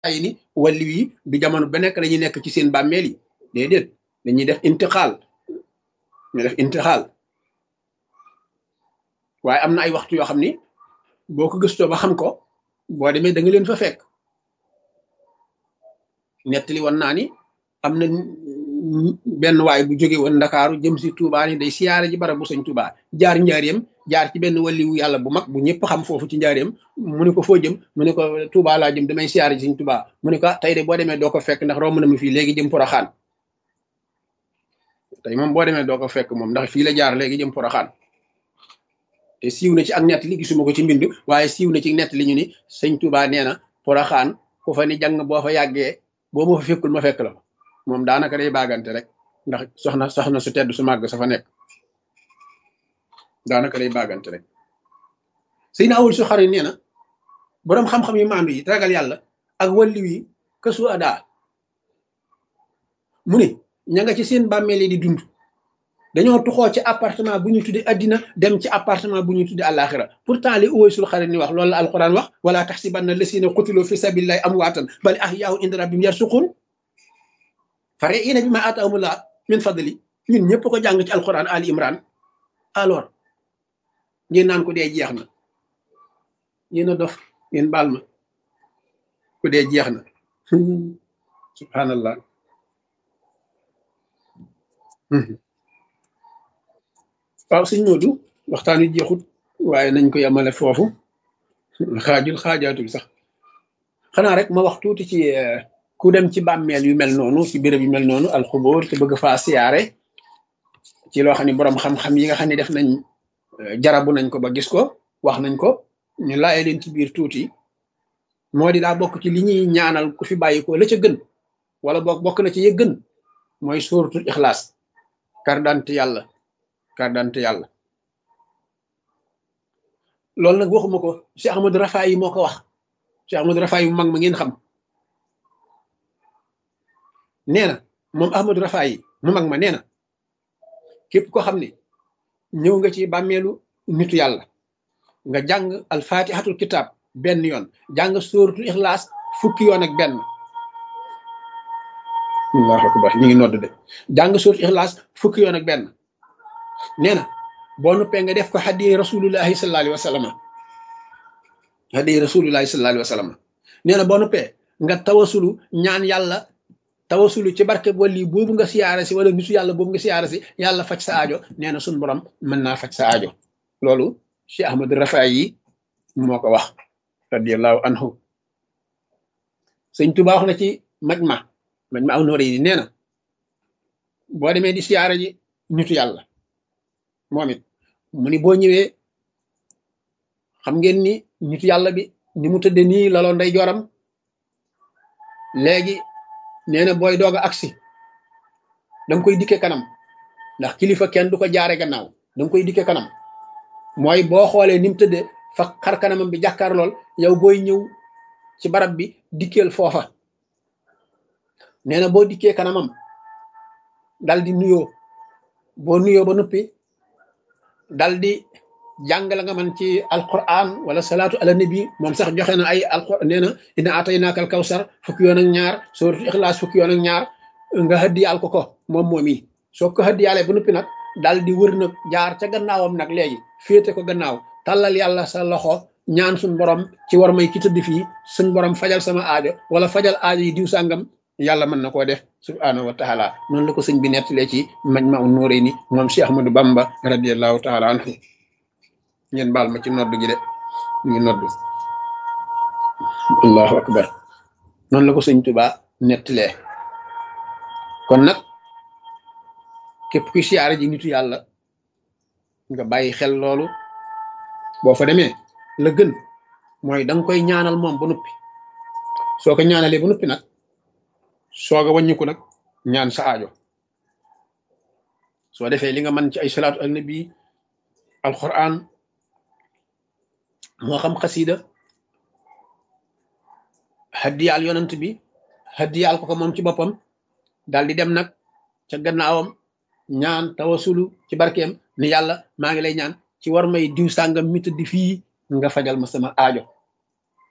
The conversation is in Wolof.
yi ni wàllu yi du jamono ba nekk dañuy nekk ci seen bàmmeel yi déedéet dañuy def intixaal ñu def intixaal waaye am na ay waxtu yoo xam ni boo ko gëstoo ba xam ko boo demee da nga leen fa fekk nettali woon naa ni am na benn waay bu jóge woon Ndakaaru jëm si Touba ni day siyaare ji barab bu sëñ Touba jaar njaareem jaar ci benn waliwu yàlla bu mag bu ñëpp xam foofu ci njaareem mu ne ko foo jëm mu ne ko Touba laa jëm damay siyaare ji sëñ Touba mu ne ko tey de boo demee doo ko fekk ndax romb na ma fii léegi jëm Poroxaan tey moom boo demee doo ko fekk moom ndax fii la jaar léegi jëm Poroxaan te siiw na ci ak nett li gisuma ko ci mbind waaye siiw na ci nett li ñu ni sëñ Touba nee na Poroxaan ku fa ni jàng boo fa yàggee boo ma fa fekkul ma fekk la moom daanaka day baagante rek ndax soxna su tedd su màgg sa fa nekk daanaka day baagante rek sëy na awul su xari nee na boroom xam-xam yu maandu yi ragal yàlla ak wàllu yi kësu adaa mu ne ña nga ci seen bàmmeel yi di dund dañoo tuxoo ci appartement bu ñu tudde addina dem ci appartement bu ñu tudde àllaaxira pourtant li uwoy sul xarit ni wax loolu la alquran wax wala taxsibanna lasina qutilu fi sabilillahi amwaatan bal ahyaa'un inda rabbihim yarsuqun farihiina bimaa aataahumullah min fadli ñun ñëpp ko jàng ci alquran ali imran alors ngeen naan ko dee jeex na yéen a dof ngeen baal ma ku dee jeex na subhanallah waaw sëñ Modou waxtaan wi jeexut waaye nañ ko yemale foofu xaajaatul sax xanaa rek ma wax tuuti ci ku dem ci bàmmeel yu mel noonu ci béréb yu mel noonu alxubóor te bëgg faa siyaare ci loo xam ne boroom xam-xam yi nga xam ne def nañ jarabu nañ ko ba gis ko wax nañ ko ñu laaye leen ci biir tuuti moo di daa bokk ci li ñuy ñaanal ku fi bàyyi ko la ca gën wala bokk na ci ye gën mooy sóoratul ixlaas kardante yàlla loolu nag waxuma ko Cheikh Ahmadou Rafaay moo ko wax Cheikh Ahmadou Rafaay bu mag ma ngeen xam nee na moom Ahmadou Rafaay mu mag ma nee na képp ko xam ne ñëw nga ci bàmmeelu nitu yàlla nga jàng alfatihatul kitab benn yoon jàng sóoratul ixlaas fukki yoon ak benn allahu akbar ñu ngi nodd de jàng sóoratul ixlaas fukki yoon ak benn nee na boo nuppee nga def ko hadiya rasulullahi sallallahu alayhi wa sallam hadiya rasulullahi sallallahu alayhi wa sallam nee na boo nuppee nga tawasulu ñaan yàlla tawasulu ci barke wali boobu nga siyaare si wala nitu yàlla boobu nga siyaare si yàlla faj sa aajo nee na suñ borom mën naa faj sa aajo loolu Cheikh Ahmadou Rafaay yi moo ko wax radiallahu anhu sëñ Tuubaa wax na ci majma aw nooré yi nee na boo demee di siyaare ji nitu yàlla moom it mu ni boo ñëwee xam ngeen ni nitu yàlla bi ni mu tëdde nii laloo nday joram léegi nee na booy doog a agsi danga koy dikke kanam ndax kilifa kenn du ko jaare gannaaw danga koy dikke kanam mooy boo xoolee ni mu tëdde fa xar kanamam bi jàkkaar lool yow booy ñëw ci barab bi dikkeel foofa nee na boo dikkee kanamam dal di nuyoo boo nuyoo ba noppi dal di jàng la nga man ci alquran wala salaatu ala nabi moom sax joxe na ay alquran nee na inna ataynaakal kawsar fukki yoon ak ñaar suratul ixlaas fukki yoon ak ñaar nga hëddiyaal ko moom yi soo ko hëddiyaalee ba noppi nag dal di wër nag jaar ca gannaawam nag léegi féete ko gannaaw tàllal yàlla sa loxo ñaan suñ borom ci war may ki tëdd fii suñ borom fajal sama aajo wala fajal aajo yi diw sàngam yàlla mën na koo def subhaanahu wa taala noonu la ko sëñ bi nettalee ci Majmahun Nurayni moom Cheikh Ahmadou Bamba radiallahu taala anhu ngeen baal ma ci nodd gi de ñu ngi nodd allahu akbar noonu la ko sëñ Tuubaa nettalee kon nag képp kuy siyaare ji nitu yàlla nga bàyyi xel loolu boo fa demee la gën mooy danga koy ñaanal moom ba noppi soo ko ñaanalee ba noppi nag soog a wàññiku nag ñaan sa aajo soo defee li nga mën ci ay salaatu al nabi alquran moo xam xasida haddiyaal yonant bi haddiyaal ko moom ci boppam daal di dem nag ca gannaawam ñaan tawasulu ci barkeem ni yàlla maa ngi lay ñaan ci war may diw sàngam mi tëdd fii nga fajal ma sama aajo